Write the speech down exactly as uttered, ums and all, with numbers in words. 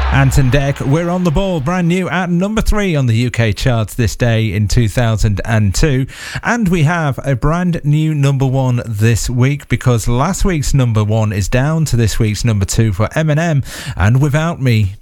Anton Deck, We're on the Ball, brand new at number three on the U K charts this day in two thousand two. And we have a brand new number one this week, because last week's number one is down to this week's number two for Eminem and Without Me.